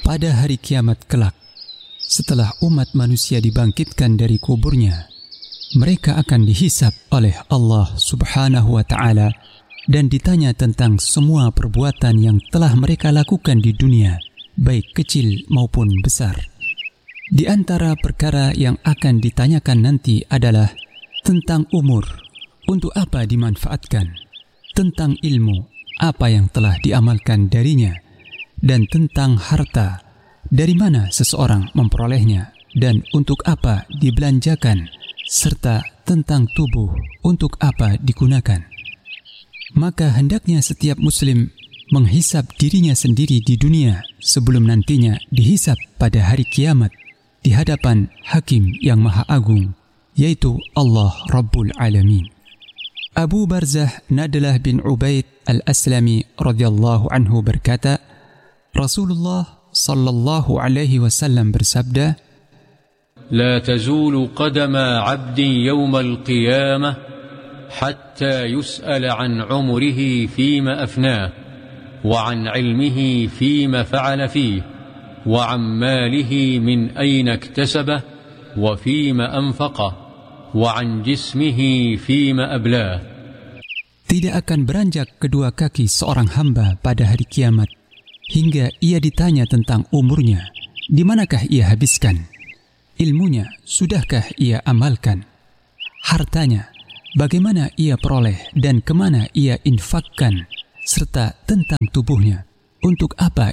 pada hari kiamat kelak, setelah umat manusia dibangkitkan dari kuburnya, mereka akan dihisab oleh Allah Subhanahu wa Ta'ala dan ditanya tentang semua perbuatan yang telah mereka lakukan di dunia, baik kecil maupun besar. Di antara perkara yang akan ditanyakan nanti adalah tentang umur, untuk apa dimanfaatkan, tentang ilmu, apa yang telah diamalkan darinya, dan tentang harta, dari mana seseorang memperolehnya dan untuk apa dibelanjakan, serta tentang tubuh, untuk apa digunakan. Maka hendaknya setiap muslim menghisap dirinya sendiri di dunia sebelum nantinya dihisap pada hari kiamat di hadapan Hakim yang Maha Agung, yaitu Allah Rabbul Alamin. Abu Barzah Nadlah bin Ubaid al-Aslami radhiyallahu anhu berkata, Rasulullah sallallahu alaihi wasallam bersabda, لا تزول قدم عبد يوم القيامة حتى يسأل عن عمره فيما أفناه وعن علمه فيما فعل فيه وعن ماله من أين اكتسبه وفيما أنفقه وعن جسمه فيما أبلاه. Tidak akan beranjak kedua kaki seorang hamba pada hari kiamat hingga ia ditanya tentang umurnya, di manakah ia habiskan, ilmunya sudahkah ia amalkan, hartanya bagaimana ia peroleh dan kemana ia infakkan, serta tentang tubuhnya, untuk apa